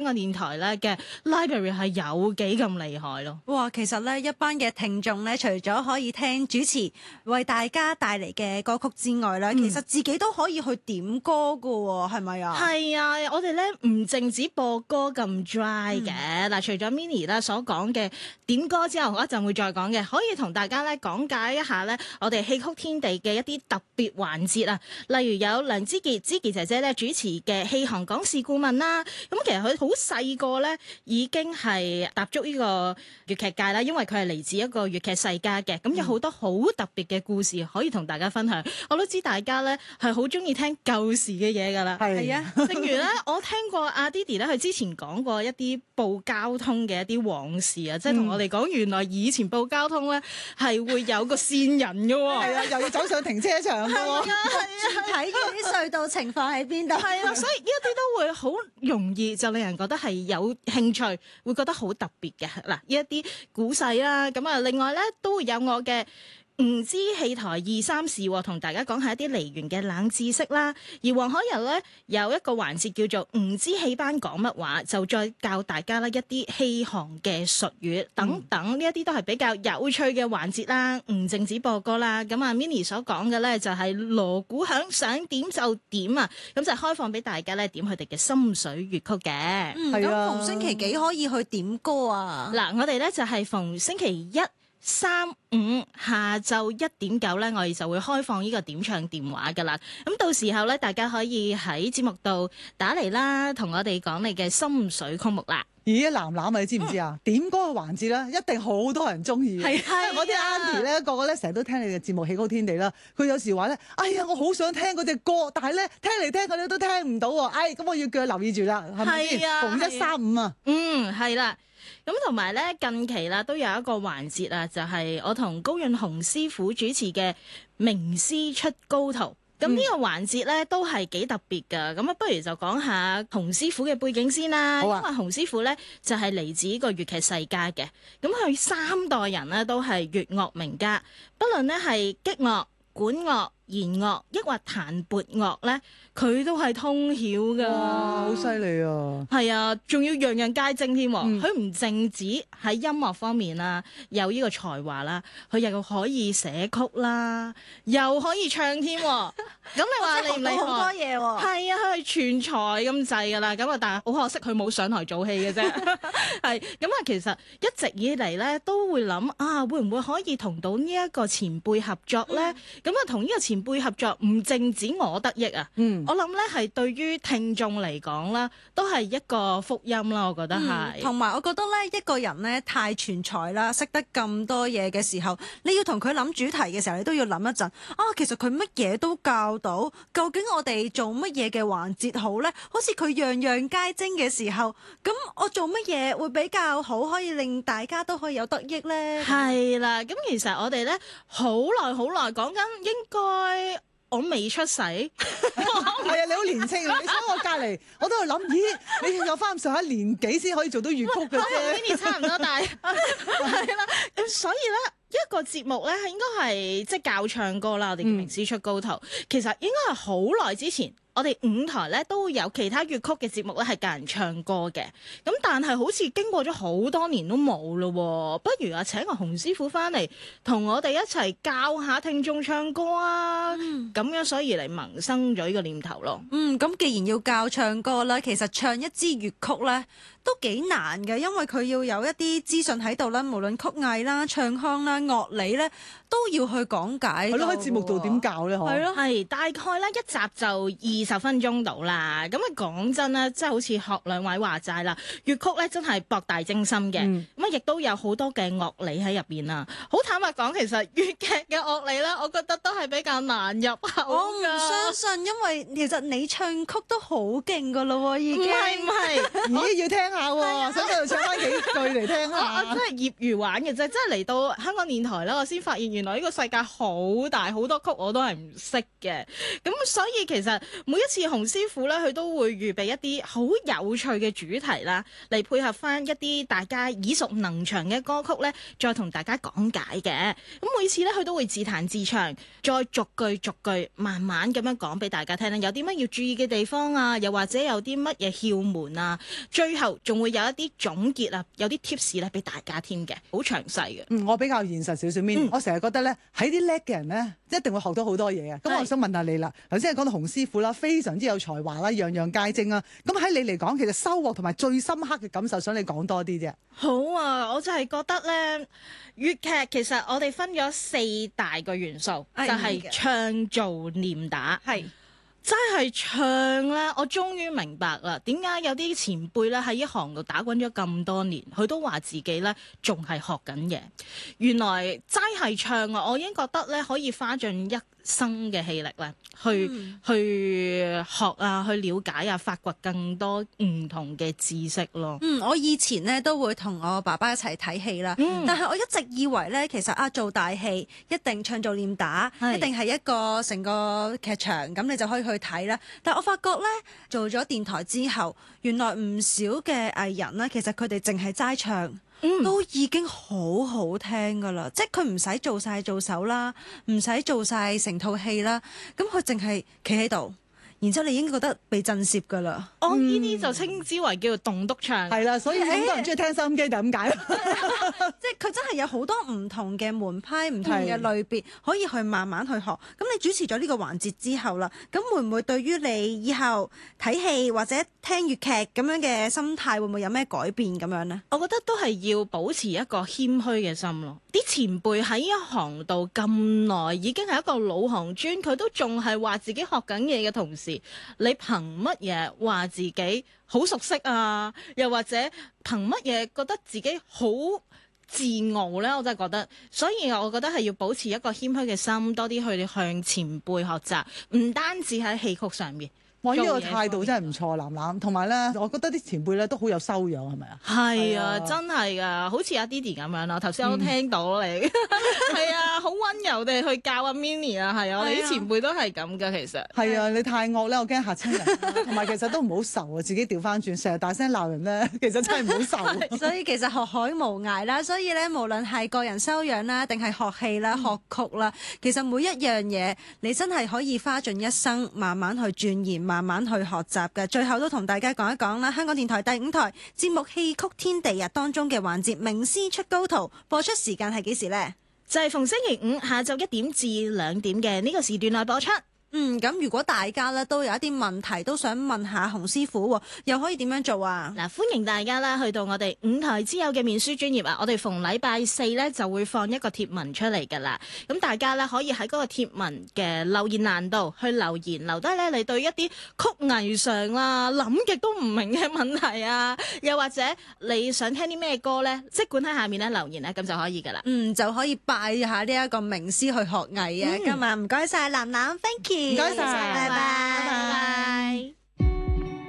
港電台咧嘅 library 係有幾咁厲害咯。 哇，其實咧一班嘅聽眾咧，除咗可以聽主持為大家帶嚟嘅歌曲之外咧，其實自己都可以去點歌噶喎，係咪啊？ 係啊，我哋咧唔淨止播歌咁 dry 嘅。嗱，除咗 Minnie 啦所講嘅點歌之後，我一陣會再講嘅，可以同大家咧講解一下咧我哋戲曲天地嘅一啲特別環節啊，例如有梁之傑姐姐咧主持嘅戲行講事顧問啦。咁其實佢好細個咧已經係踏足呢個粵劇界啦，因為佢係嚟自一個粵劇世家嘅，咁有好多好特別嘅故事可以同大家分享。我都知大家咧係好中意聽舊時嘅嘢㗎啦。 係啊， 正如咧，我聽過阿 Didi 咧，佢之前講過一啲報交通嘅一啲往事啊，即係同我哋講原來以前報交通咧係會有個線人嘅喎。 係啊，又要走上停車場嘅喎。 睇住啲隧道情況喺邊度。 係啦，所以呢一啲都會好容易就令人覺得係有興趣，會覺得好特別嘅。嗱，呢一啲古仔啦，咁啊，另外咧都會有我嘅吳知戲台234事，同大家講下一啲梨園嘅冷知識啦。而黃海柔咧有一個環節叫做吳知戲班講乜話，就再教大家啦一啲戲行嘅術語等等，呢一啲都係比較有趣嘅環節啦。唔淨止播歌啦，咁啊 Minnie 所講嘅咧就係鑼鼓響，想點就點啊，咁就開放俾大家咧點佢哋嘅心水粵曲嘅。 咁係啊逢星期幾可以去點歌啊？ 嗱，我哋咧就係逢星期1、3、5下晝1:9咧，我哋就會開放呢個點唱電話噶啦。咁到時候咧，大家可以喺節目度打嚟啦，同我哋講你嘅心水曲目啦。 咦，藍藍啊，你知唔知啊？點歌嘅環節咧，一定好多人中意。 係啊我啲 auntie 咧，個個咧成日都聽你嘅節目《戲曲天地》啦。佢有時話咧，哎呀，我好想聽嗰隻歌，但係咧聽嚟聽去都聽唔到喎。哎，咁我要叫佢留意住啦，係咪先？ 係啊逢1、3、5啊。 係啦。咁同埋咧，近期啦都有一個環節啊，就係我同高潤雄師傅主持嘅名師出高徒。咁呢個環節咧都係幾特別㗎，咁啊不如就講下洪師傅嘅背景先啦。 好啊。 因為洪師傅咧就係嚟自呢個粵劇世家嘅，咁佢3代人咧都係粵樂名家，不論咧係擊樂、管樂、弦樂，抑或彈撥樂咧，佢都係通曉㗎。 哇，好犀利啊！ 係啊，仲要樣樣皆精添。佢唔淨止喺音樂方面啦，有呢個才華啦，佢又可以寫曲啦，又可以唱添。咁你話厲唔厲害？ 好多嘢喎。 係啊，佢係全才咁滯噶啦。咁啊，但係好可惜佢冇上台做戲嘅啫。係咁啊，其實一直以嚟咧都會諗啊，會唔會可以同到呢一個前輩合作咧？咁啊，同呢個前輩合作唔淨止我得益啊。我諗咧係對於聽眾嚟講啦，都係一個福音啦。我覺得係。 同埋我覺得咧，一個人咧太全才啦，識得咁多嘢嘅時候，你要同佢諗主題嘅時候，你都要諗一陣。啊，其實佢乜嘢都教到，究竟我哋做乜嘢嘅環節好呢？好似佢樣樣皆精嘅時候，咁我做乜嘢會比較好，可以令大家都可以有得益呢？ 係啦，咁其實我哋咧好耐講緊應該。我未出世，係啊，你好年輕啊！你坐我隔離，我都喺度諗，咦，你有翻咁上下年紀先可以做到粵曲嘅啫。 Minnie 差唔多大，係啦。所以咧，一個節目咧應該係即係教唱歌啦。我哋叫名師出高徒，其實應該係好耐之前。我哋5台咧都會有其他粵曲嘅節目咧係教人唱歌嘅，咁但係好似經過咗好多年都冇咯，不如啊請個洪師傅翻嚟同我哋一齊教下聽眾唱歌啊，咁樣所以嚟萌生咗呢個念頭咯。 咁既然要教唱歌啦，其實唱一支粵曲咧都幾難嘅，因為佢要有一啲資訊喺度啦，無論曲藝啦、唱腔啦、樂理咧都要去講解。 係咯，喺節目度點教咧？ 係咯， 係大概咧一集就20分鐘到啦。咁啊講真啦，即係好似學兩位話齋啦，粵曲咧真係博大精深嘅，咁啊亦都有好多嘅樂理喺入邊啦。好坦白講，其實粵劇嘅樂理咧，我覺得都係比較難入口。 我唔相信，因為其實你唱曲都好勁噶咯，已經。 唔係， 咦，要聽下喎，想繼續唱翻幾句嚟聽下。 我真係業餘玩嘅啫，真係嚟到香港電台啦，我先發現原來呢個世界好大，好多曲我都係唔識嘅。咁所以其實每一次洪師傅咧，佢都會預備一啲好有趣嘅主題啦，嚟配合翻一啲大家耳熟能詳嘅歌曲咧，再同大家講解嘅。咁每次咧，佢都會自彈自唱，再逐句慢慢咁樣講俾大家聽啦。有啲乜要注意嘅地方啊，又或者有啲乜嘢竅門啊，最後仲會有一啲總結啊，有啲 tips 咧俾大家添嘅，好詳細嘅。 我比較現實少少面，我成日覺得咧，喺啲叻嘅人咧，一定會學到好多嘢嘅。咁我想問下你啦，頭先係講到洪師傅啦，非常之有才華啦，樣樣皆精啊。咁喺你嚟講，其實收穫同埋最深刻嘅感受，想你講多啲啫。 好啊，我就係覺得咧，粵劇其實我哋分咗4大個元素，就係唱做念打。係。真係唱咧，我終於明白啦，點解有啲前輩咧喺一行度打滾咗咁多年，佢都話自己咧仲係學緊嘢。原來齋係唱啊，我已經覺得咧可以花盡一生嘅氣力咧，去學啊，去了解啊，發掘更多唔同嘅知識咯。 我以前咧都會同我爸爸一齊睇戲啦，但係我一直以為咧，其實做大戲一定唱做念打，一定係一個成個劇場，咁你就可以去睇啦。但我發覺咧，做咗電台之後，原來唔少嘅藝人咧，其實佢哋淨係齋唱。都已經好好聽㗎啦，即係佢唔使做晒做手啦，唔使做晒成套戲啦，咁佢淨係企喺度，然之後你已經覺得被震懾㗎啦。 我呢啲就稱之為叫做棟篤唱。 係啦，所以咁多人中意聽收音機就咁解。 即係佢真係有好多唔同嘅門派、唔同嘅類別，可以去慢慢去學。咁你主持咗呢個環節之後啦，咁會唔會對於你以後睇戲或者聽粵劇咁樣嘅心態，會唔會有咩改變咁樣呢？ 我覺得都係要保持一個謙虛嘅心咯。啲前輩喺一行度咁耐，已經係一個老行尊，佢都仲係話自己學緊嘢嘅同時，你憑乜嘢話自己好熟悉啊？又或者憑乜嘢覺得自己好自傲呢？我真係覺得，所以我覺得係要保持一個謙虛嘅心，多啲去向前輩學習，唔單止喺戲曲上面。 哇！呢個態度真係唔錯，藍藍。同埋咧，我覺得啲前輩咧都好有修養，係咪啊？ 係啊，真係噶，好似阿 Didi 咁樣啦。頭先我都聽到你，係啊，好溫柔地去教阿 Minnie 啊，係啊，我哋啲前輩都係咁噶，其實。係啊，你太惡咧，我驚嚇親人。同埋其實都唔好受啊，自己調翻轉，成日大聲鬧人咧，其實真係唔好受。 所以其實學海無涯啦，所以咧無論係個人修養啦，定係學戲啦、學曲啦，其實每一樣嘢你真係可以花盡一生慢慢去鑽研。慢慢去學習嘅，最後都同大家講一講啦。香港電台第5台節目《戲曲天地》當中嘅環節《名師出高徒》播出時間係幾時呢？ 就係逢星期5下晝1點至2點嘅呢個時段內播出。 咁如果大家咧都有一啲問題都想問下洪師傅，又可以點樣做啊？ 嗱，歡迎大家啦去到我哋5台之友嘅面書專頁啊！我哋逢禮拜4咧就會放一個貼文出嚟㗎啦。咁大家咧可以喺嗰個貼文嘅留言欄度去留言，留低咧你對一啲曲藝上啦諗極都唔明嘅問題啊，又或者你想聽啲咩歌咧，即管喺下面咧留言咧，咁就可以㗎啦。 就可以拜下呢一個名師去學藝啊！今日唔該晒藍藍 ，thank you。 唔該晒， 拜拜。